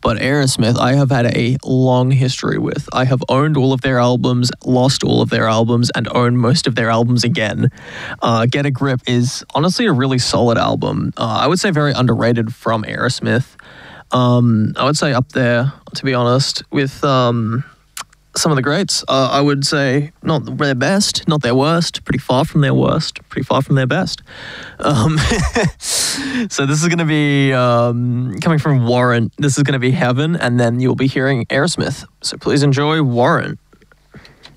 But Aerosmith, I have had a long history with. I have owned all of their albums, lost all of their albums, and owned most of their albums again. Get a Grip is honestly a really solid album. I would say very underrated from Aerosmith. I would say up there, to be honest, with some of the greats. I would say not their best, not their worst, pretty far from their worst, pretty far from their best. So this is going to be, coming from Warrant, this is going to be Heaven, and then you'll be hearing Aerosmith. So please enjoy Warrant.